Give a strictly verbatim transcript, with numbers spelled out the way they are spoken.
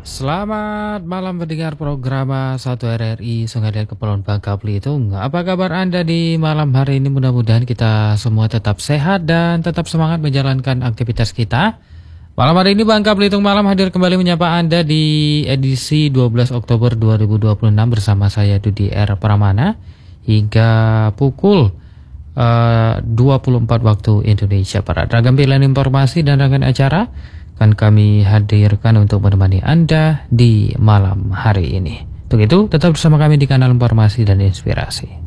Selamat malam pendengar program satu R R I Sungai Liat Kepulauan Bangka Belitung. Apa kabar Anda di malam hari ini? Mudah-mudahan kita semua tetap sehat dan tetap semangat menjalankan aktivitas kita. Malam hari ini Bangka Belitung Malam hadir kembali menyapa Anda di edisi dua belas Oktober dua ribu dua puluh enam bersama saya Dudi R. Pramana hingga pukul uh, dua puluh empat waktu Indonesia Barat. Ragam pilihan informasi dan rangkaian acara akan kami hadirkan untuk menemani Anda di malam hari ini. Untuk itu, tetap bersama kami di kanal Informasi dan Inspirasi.